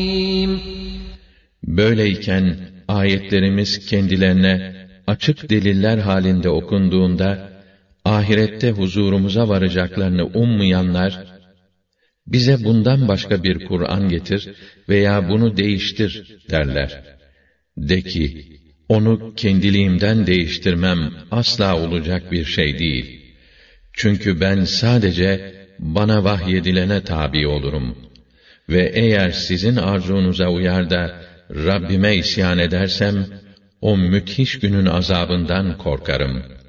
Böyleyken ayetlerimiz kendilerine açık deliller halinde okunduğunda ahirette huzurumuza varacaklarını ummayanlar, bize bundan başka bir Kur'an getir veya bunu değiştir derler. De ki, onu kendiliğimden değiştirmem asla olacak bir şey değil. Çünkü ben sadece bana vahyedilene tabi olurum. Ve eğer sizin arzunuza uyar da Rabbime isyan edersem, o müthiş günün azabından korkarım.